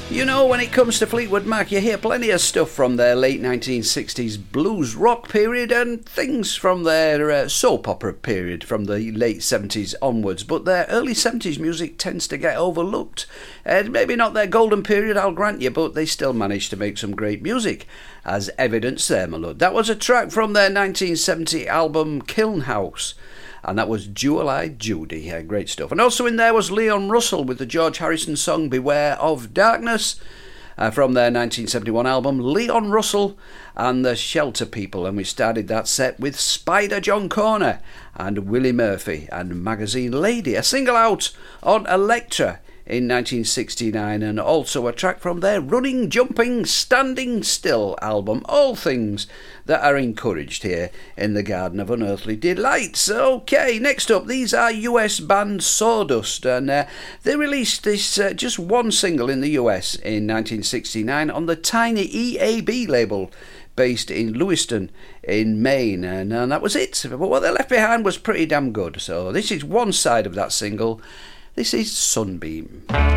You know, when it comes to Fleetwood Mac, you hear plenty of stuff from their late 1960s blues rock period and things from their soap opera period from the late 70s onwards, but their early 70s music tends to get overlooked. Maybe not their golden period, I'll grant you, but they still managed to make some great music, as evidence there, my lord. That was a track from their 1970 album Kiln House, and that was Jewel-Eyed Judy. Great stuff. And also in there was Leon Russell with the George Harrison song Beware of Darkness from their 1971 album Leon Russell and the Shelter People. And we started that set with Spider John Corner and Willie Murphy and Magazine Lady, a single out on Elektra in 1969, and also a track from their Running, Jumping, Standing Still album. All things that are encouraged here in the Garden of Unearthly Delights. Okay, next up, these are US band Sawdust, and they released this just one single in the US in 1969 on the tiny EAB label based in Lewiston in Maine, and that was it. But what they left behind was pretty damn good. So this is one side of that single. This is Sunbeam.